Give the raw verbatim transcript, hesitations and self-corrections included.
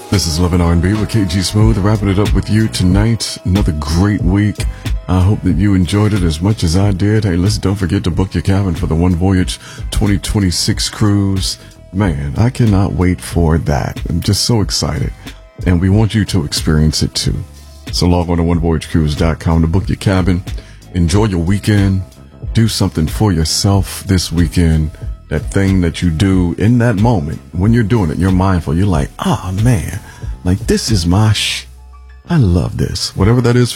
This is Love and R and B with K G Smooth, wrapping it up with you tonight. Another great week. I hope that you enjoyed it as much as I did. Hey, listen, don't forget to book your cabin for the One Voyage twenty twenty-six cruise. Man, I cannot wait for that. I'm just so excited. And we want you to experience it too. So log on to one voyage cruise dot com to book your cabin. Enjoy your weekend. Do something for yourself this weekend. That thing that you do in that moment, when you're doing it, you're mindful. You're like, oh man, like this is my sh. I love this. Whatever that is